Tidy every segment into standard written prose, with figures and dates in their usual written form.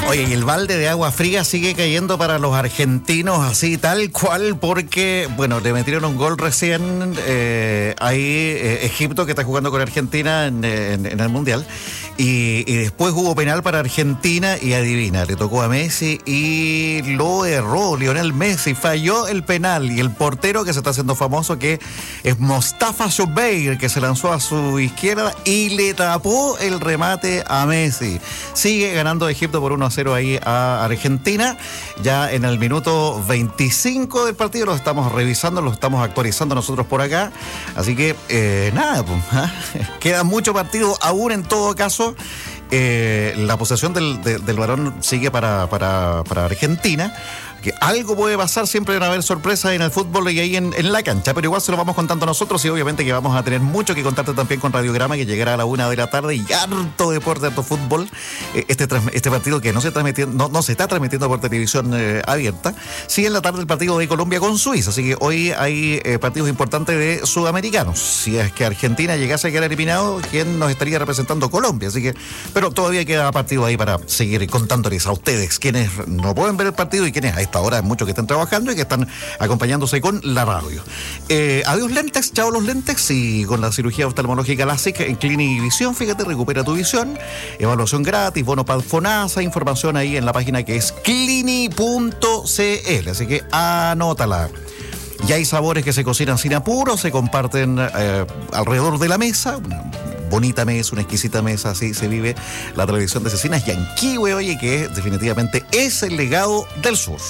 Oye, y el balde de agua fría sigue cayendo para los argentinos así tal cual porque, bueno, le metieron un gol recién ahí Egipto, que está jugando con Argentina en el Mundial, y después hubo penal para Argentina y adivina, le tocó a Messi y lo erró. Lionel Messi falló el penal y el portero, que se está haciendo famoso, que es Mostafa Soubeir, que se lanzó a su izquierda y le tapó el remate a Messi. Sigue ganando Egipto por 1-0 ahí a Argentina. Ya en el minuto 25 del partido lo estamos revisando, lo estamos actualizando nosotros por acá. Así que nada, pues, queda mucho partido aún. En todo caso, la posesión del balón sigue para Argentina. Que algo puede pasar, siempre van a haber sorpresas en el fútbol y ahí en la cancha, pero igual se lo vamos contando nosotros, y obviamente que vamos a tener mucho que contarte también con Radiograma, que llegará a la 1 de la tarde, y harto deporte, harto fútbol. Este partido que no se está transmitiendo por televisión abierta. Sí, en la tarde el partido de Colombia con Suiza, así que hoy hay partidos importantes de sudamericanos. Si es que Argentina llegase a quedar eliminado, ¿quién nos estaría representando? Colombia. Así que, pero todavía queda partido ahí para seguir contándoles a ustedes, quienes no pueden ver el partido y quienes a esta hora muchos que están trabajando y que están acompañándose con la radio. Adiós lentes, chao los lentes, y con la cirugía oftalmológica LASIK en Clinic Visión, fíjate, recupera tu visión, evaluación gratis, bono para FONASA, información ahí en la página que es clini.cl, así que anótala. Ya hay sabores que se cocinan sin apuro, se comparten alrededor de la mesa. Una bonita mesa, una exquisita mesa, así se vive la tradición de Cecinas Yanquihue, oye, que definitivamente es el legado del sur.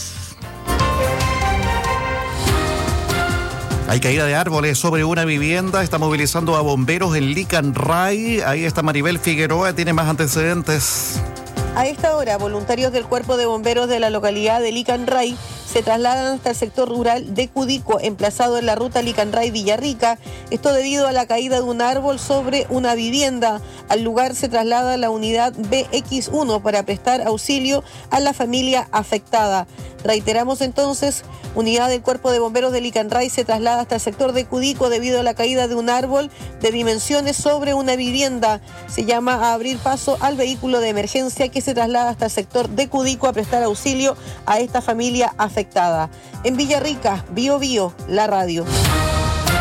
Hay caída de árboles sobre una vivienda, está movilizando a bomberos en Licanray. Ahí está Maribel Figueroa, tiene más antecedentes. A esta hora, voluntarios del Cuerpo de Bomberos de la localidad de Licanray se trasladan hasta el sector rural de Cudico, emplazado en la ruta Licanray-Villarrica. Esto debido a la caída de un árbol sobre una vivienda. Al lugar se traslada la unidad BX1 para prestar auxilio a la familia afectada. Reiteramos entonces, unidad del Cuerpo de Bomberos de Licanray se traslada hasta el sector de Cudico debido a la caída de un árbol de dimensiones sobre una vivienda. Se llama a abrir paso al vehículo de emergencia que se traslada hasta el sector de Cudico a prestar auxilio a esta familia afectada. En Villarrica, Bio Bio, la radio.